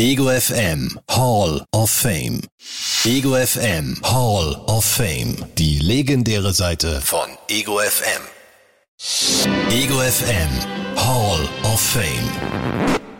Ego FM Hall of Fame. Ego FM Hall of Fame. Die legendäre Seite von Ego FM. Ego FM Hall of Fame.